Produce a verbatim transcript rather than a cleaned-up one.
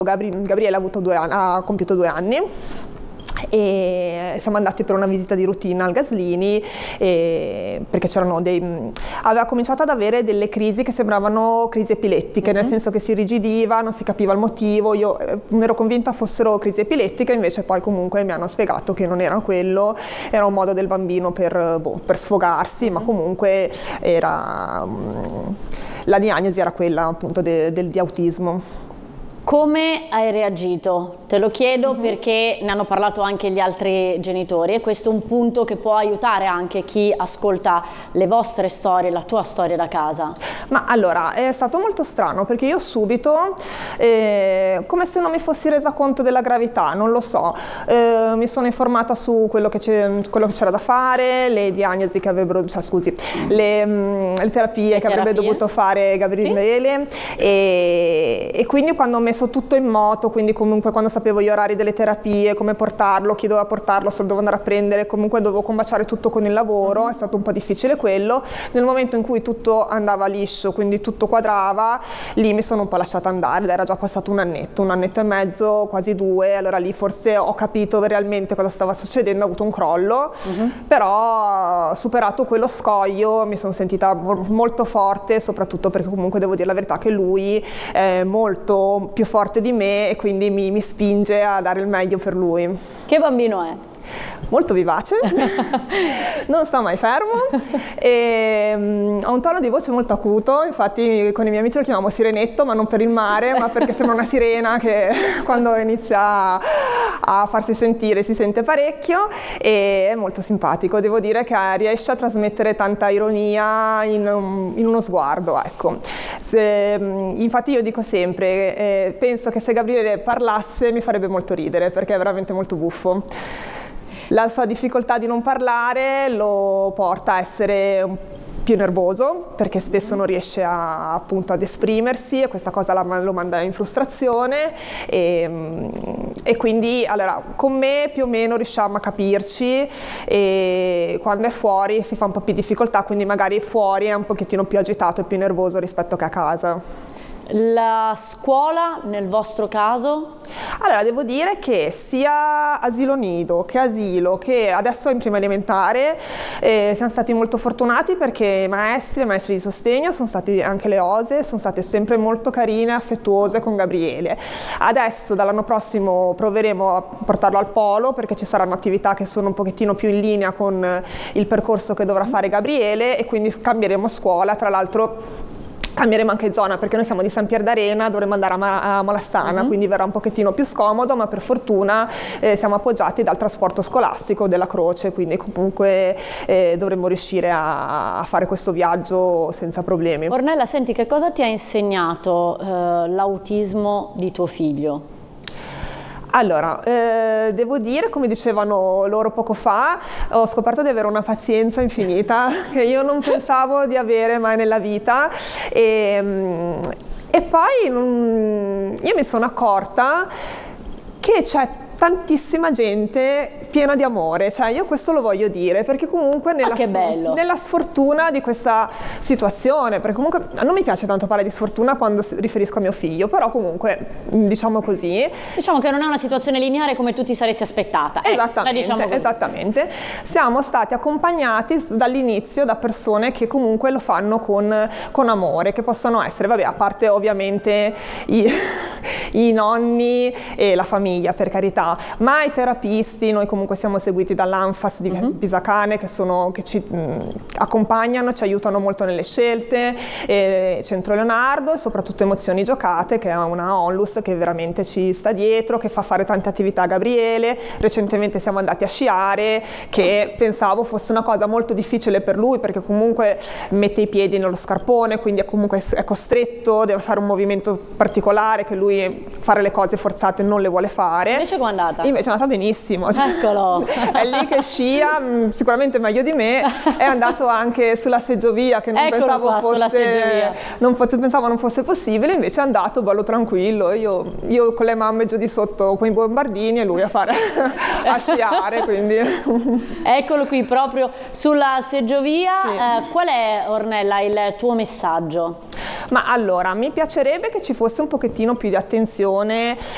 Gabri- Gabriele ha, avuto due anni, ha compiuto due anni e siamo andati per una visita di routine al Gaslini e perché c'erano dei aveva cominciato ad avere delle crisi che sembravano crisi epilettiche, mm-hmm. nel senso che si irrigidiva, non si capiva il motivo. Io eh, ero convinta fossero crisi epilettiche, invece poi comunque mi hanno spiegato che non era quello, era un modo del bambino per, boh, per sfogarsi, mm-hmm. ma comunque era um, la diagnosi era quella appunto de, del, di autismo. Come hai reagito? Te lo chiedo mm-hmm. perché ne hanno parlato anche gli altri genitori e questo è un punto che può aiutare anche chi ascolta le vostre storie, la tua storia da casa. Ma allora, è stato molto strano perché io subito, eh, come se non mi fossi resa conto della gravità, non lo so, eh, mi sono informata su quello che c'era da fare, le diagnosi che avrebbero, cioè scusi, le, mh, le terapie le che terapie. avrebbe dovuto fare Gabriele sì. e, e quindi quando ho messo tutto in moto, quindi comunque quando sapevo gli orari delle terapie, come portarlo, chi doveva portarlo, se lo dovevo andare a prendere, comunque dovevo combaciare tutto con il lavoro, è stato un po' difficile quello. Nel momento in cui tutto andava liscio, quindi tutto quadrava, lì mi sono un po' lasciata andare, era già passato un annetto, un annetto e mezzo, quasi due, allora lì forse ho capito realmente cosa stava succedendo, ho avuto un crollo, uh-huh. però superato quello scoglio mi sono sentita molto forte, soprattutto perché comunque devo dire la verità che lui è molto più forte di me e quindi mi, mi spinge a dare il meglio per lui. Che bambino è? Molto vivace, non sta mai fermo e um, ha un tono di voce molto acuto, infatti con i miei amici lo chiamiamo Sirenetto, ma non per il mare, ma perché sembra una sirena che quando inizia a farsi sentire si sente parecchio e è molto simpatico. Devo dire che riesce a trasmettere tanta ironia in, un, in uno sguardo, ecco. Se, infatti io dico sempre, eh, penso che se Gabriele parlasse mi farebbe molto ridere perché è veramente molto buffo. La sua difficoltà di non parlare lo porta a essere più nervoso perché spesso non riesce a, appunto ad esprimersi e questa cosa la, lo manda in frustrazione e, e quindi allora con me più o meno riusciamo a capirci e quando è fuori si fa un po' più difficoltà, quindi magari fuori è un pochettino più agitato e più nervoso rispetto che a casa. La scuola nel vostro caso? Allora devo dire che sia asilo nido che asilo che adesso in prima elementare eh, siamo stati molto fortunati perché i maestri e maestri di sostegno sono stati anche le O S E, sono state sempre molto carine e affettuose con Gabriele. Adesso dall'anno prossimo proveremo a portarlo al polo perché ci saranno attività che sono un pochettino più in linea con il percorso che dovrà fare Gabriele e quindi cambieremo scuola, tra l'altro cambieremo anche zona perché noi siamo di San Pier d'Arena, dovremo andare a, Ma- a Malassana, uh-huh. quindi verrà un pochettino più scomodo, ma per fortuna eh, siamo appoggiati dal trasporto scolastico della Croce, quindi comunque eh, dovremmo riuscire a, a fare questo viaggio senza problemi. Ornella, senti, che cosa ti ha insegnato eh, l'autismo di tuo figlio? Allora, eh, devo dire, come dicevano loro poco fa, ho scoperto di avere una pazienza infinita che io non pensavo di avere mai nella vita e, e poi non, io mi sono accorta che c'è tantissima gente piena di amore, cioè io questo lo voglio dire perché comunque nella, ah, che bello. nella sfortuna di questa situazione, perché comunque non mi piace tanto parlare di sfortuna quando riferisco a mio figlio, però comunque diciamo così. Diciamo che non è una situazione lineare come tu ti saresti aspettata. Esattamente, eh, diciamo esattamente. Siamo stati accompagnati dall'inizio da persone che comunque lo fanno con, con amore, che possono essere, vabbè, a parte ovviamente i, i nonni e la famiglia, per carità, ma i terapisti, noi comunque siamo seguiti dall'Anfas di uh-huh. Pisacane che, sono, che ci mh, accompagnano, ci aiutano molto nelle scelte, e Centro Leonardo e soprattutto Emozioni Giocate che è una onlus che veramente ci sta dietro, che fa fare tante attività a Gabriele. Recentemente siamo andati a sciare, che pensavo fosse una cosa molto difficile per lui perché comunque mette i piedi nello scarpone, quindi è comunque è costretto, deve fare un movimento particolare che lui fare le cose forzate non le vuole fare. Invece com'è andata? Invece è andata benissimo, cioè, Eccolo. È lì che scia, sicuramente meglio di me, è andato anche sulla seggiovia che non Eccolo pensavo qua, fosse non fosse, pensavo non fosse possibile, invece è andato bello tranquillo, io, io con le mamme giù di sotto con i bombardini e lui a fare a sciare, quindi eccolo qui proprio sulla seggiovia. Sì. Eh, qual è, Ornella, il tuo messaggio? Ma allora, mi piacerebbe che ci fosse un pochettino più di attenzione